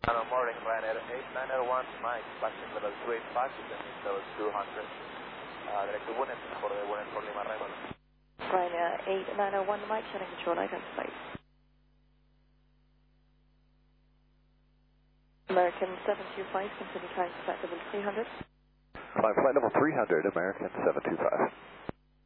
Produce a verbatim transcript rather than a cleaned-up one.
Hello, morning, Ryanair eight nine zero one, Mike, passing level two eight five, descending level two hundred. Uh, direct to Wunen, for the Wunen for Lima arrival. Ryanair eight nine zero one, Mike, setting control identified. American seven two five, continue trying to flight level three hundred. Climb flight level three hundred, American seven two five.